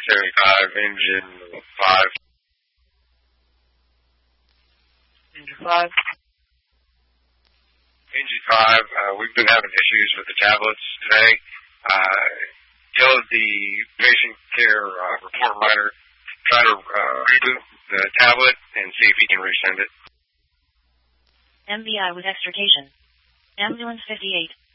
75, engine 5. Engine 5. Engine 5, we've been having issues with the tablets today. Tell the patient care report writer, try to reboot the tablet and see if he can resend it. MVI with extrication. Ambulance 58.